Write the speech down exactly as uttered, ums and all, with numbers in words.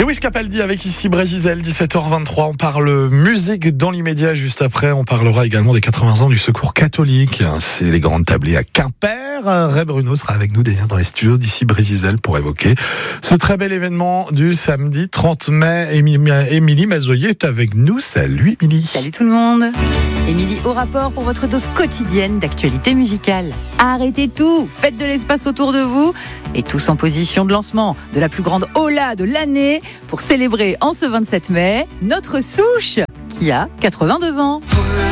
Lewis Capaldi avec ici Brésil, dix-sept heures vingt-trois. On parle musique dans l'immédiat. Juste après, on parlera également des quatre-vingts ans du Secours catholique. C'est les grandes tablées à Quimper. Ray Bruno sera avec nous d'ailleurs dans les studios d'ici Brésil pour évoquer ce très bel événement du samedi trente mai. Émilie Mazoyer est avec nous. Salut Émilie. Salut tout le monde. Émilie au rapport pour votre dose quotidienne d'actualité musicale. Arrêtez tout, faites de l'espace autour de vous et tous en position de lancement de la plus grande hola de l'année pour célébrer en ce vingt-sept mai notre Souche qui a quatre-vingt-deux ans.